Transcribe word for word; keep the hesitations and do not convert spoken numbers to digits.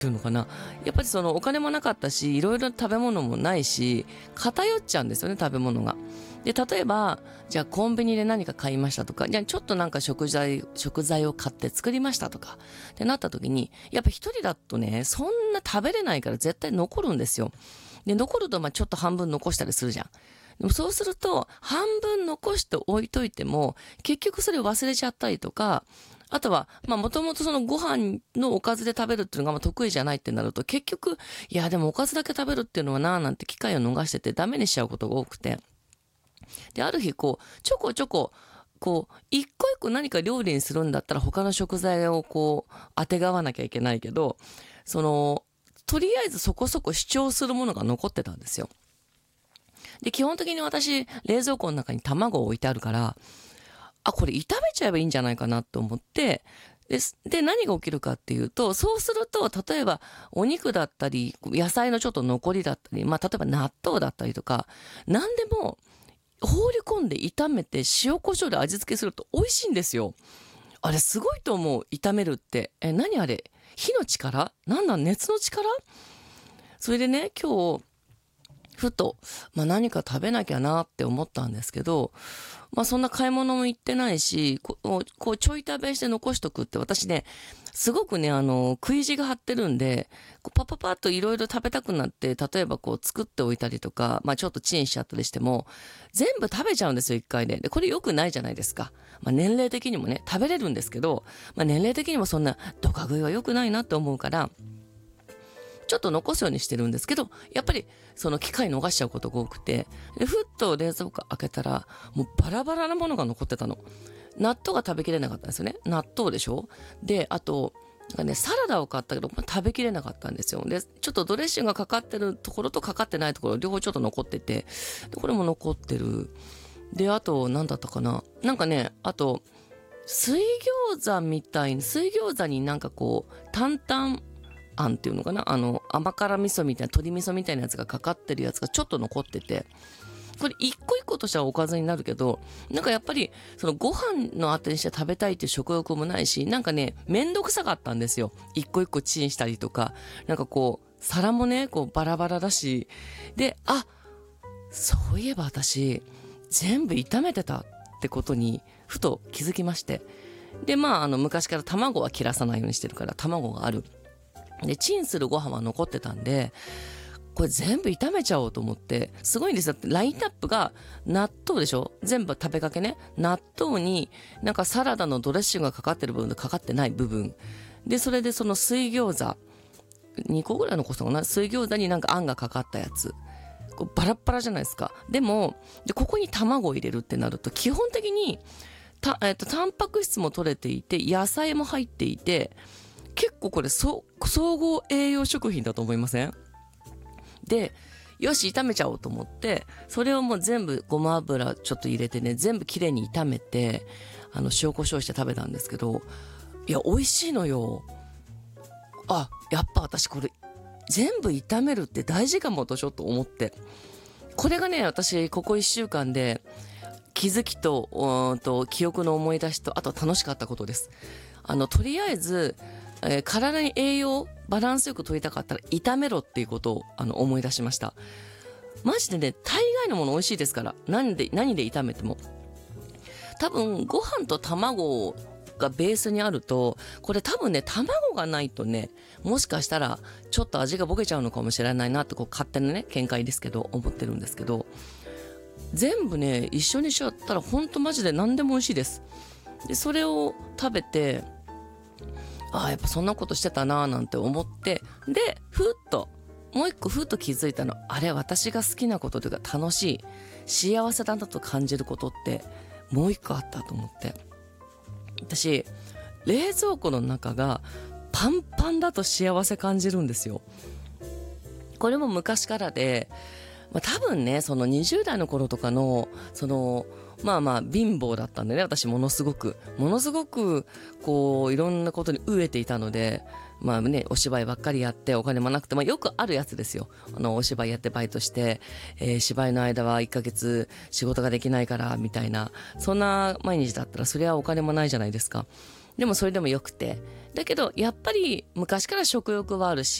ていうのかな、やっぱりそのお金もなかったし、いろいろ食べ物もないし、偏っちゃうんですよね、食べ物が。で、例えば、じゃあコンビニで何か買いましたとか、じゃあちょっとなんか食材、食材を買って作りましたとか、ってなった時に、やっぱ一人だとね、そんな食べれないから絶対残るんですよ。で、残るとまあちょっと半分残したりするじゃん。でもそうすると、半分残して置いといても、結局それ忘れちゃったりとか、あとは、まあもともとそのご飯のおかずで食べるっていうのがまあ得意じゃないってなると、結局、いやでもおかずだけ食べるっていうのはなぁなんて機会を逃しててダメにしちゃうことが多くて。で、ある日こう、ちょこちょこ、こう、一個一個何か料理にするんだったら他の食材をこう、当てがわなきゃいけないけど、その、とりあえずそこそこ主張するものが残ってたんですよ。で、基本的に私、冷蔵庫の中に卵を置いてあるから、あ、これ炒めちゃえばいいんじゃないかなと思って、で、で何が起きるかっていうと、そうすると、例えばお肉だったり、野菜のちょっと残りだったり、まあ例えば納豆だったりとか、何でも放り込んで炒めて塩コショウで味付けすると美味しいんですよ。あれすごいと思う、炒めるって。え、何あれ、火の力なんだ、熱の力。それでね、今日、ふと、まあ何か食べなきゃなって思ったんですけど、まあそんな買い物も行ってないし、こう、こうちょい食べして残しとくって私ね、すごくね、あの、食い地が張ってるんで、こうパパパッといろいろ食べたくなって、例えばこう作っておいたりとか、まあちょっとチンしちゃったりしても、全部食べちゃうんですよ、一回で。で、これ良くないじゃないですか。まあ年齢的にもね、食べれるんですけど、まあ年齢的にもそんなドカ食いは良くないなって思うから、ちょっと残すようにしてるんですけど、やっぱりその機会逃しちゃうことが多くて、でふっと冷蔵庫開けたら、もうバラバラなものが残ってたの。納豆が食べきれなかったんですよね。納豆でしょ。で、あと、なんかね、サラダを買ったけど、食べきれなかったんですよ。で、ちょっとドレッシングがかかってるところとかかってないところ、両方ちょっと残ってて、でこれも残ってる。で、あと、何だったかな。なんかね、あと、水餃子みたいに、水餃子になんかこう、担々、あんっていうのかな、あの甘辛味噌みたいな、鶏味噌みたいなやつがかかってるやつがちょっと残ってて、これ一個一個としてはおかずになるけど、なんかやっぱりそのご飯のあてにして食べたいっていう食欲もないし、なんかね、めんどくさかったんですよ。一個一個チンしたりとか、なんかこう皿もね、こうバラバラだし、で、あ、そういえば私全部炒めてたってことにふと気づきまして、で、まああの昔から卵は切らさないようにしてるから卵がある。で、チンするご飯は残ってたんで、これ全部炒めちゃおうと思って、すごいんですよ。ラインナップが納豆でしょ、全部食べかけね。納豆になんかサラダのドレッシングがかかってる部分とかかってない部分。で、それでその水餃子、にこぐらい残したかな。水餃子になんかあんがかかったやつ。こうバラッバラじゃないですか。でも、でここに卵を入れるってなると、基本的にた、えっと、タンパク質も取れていて、野菜も入っていて、結構これ総合栄養食品だと思いません？で、よし炒めちゃおうと思って、それをもう全部ごま油ちょっと入れてね、全部きれいに炒めて、あの塩コショウして食べたんですけど、いや美味しいのよ。あ、やっぱ私これ全部炒めるって大事かもとちょっと思って、これがね、私ここいっしゅうかんで気づきと、うんと記憶の思い出しと、あと楽しかったことです。あのとりあえずえー、体に栄養バランスよく取りたかったら炒めろっていうことをあの思い出しました。マジでね、大概のもの美味しいですから、何で何で炒めても。多分ご飯と卵がベースにあると、これ多分ね、卵がないとね、もしかしたらちょっと味がボケちゃうのかもしれないなって、こう勝手なね見解ですけど思ってるんですけど、全部ね一緒にしちゃったらほんとマジで何でも美味しいです。でそれを食べて、ああやっぱそんなことしてたなーなんて思って、でふっともう一個ふっと気づいたの、あれ私が好きなことというか楽しい幸せだなと感じることってもう一個あったと思って、私冷蔵庫の中がパンパンだと幸せ感じるんですよ。これも昔からで、まあ、多分ねそのにじゅう代の頃とかのそのまあまあ貧乏だったんでね、私ものすごくものすごくこういろんなことに飢えていたので、まあねお芝居ばっかりやってお金もなくて、まあよくあるやつですよ。あのお芝居やってバイトして、えー、芝居の間はいっかげつ仕事ができないからみたいな、そんな毎日だったらそりゃお金もないじゃないですか。 でもそれでもよくて、だけどやっぱり昔から食欲はあるし、